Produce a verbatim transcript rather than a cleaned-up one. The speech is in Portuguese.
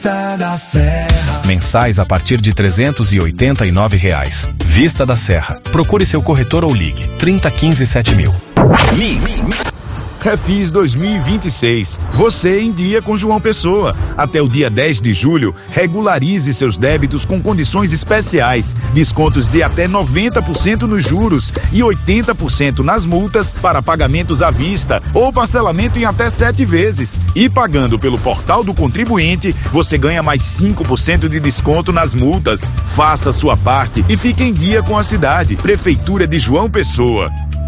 Vista da Serra. Mensais a partir de trezentos e oitenta e nove reais. Vista da Serra. Procure seu corretor ou ligue trinta, quinze, sete mil. Mix. Refis dois mil e vinte e seis. Você em dia com João Pessoa. Até o dia dez de julho, regularize seus débitos com condições especiais. Descontos de até noventa por cento nos juros e oitenta por cento nas multas para pagamentos à vista ou parcelamento em até sete vezes. E pagando pelo portal do contribuinte, você ganha mais cinco por cento de desconto nas multas. Faça sua parte e fique em dia com a cidade. Prefeitura de João Pessoa.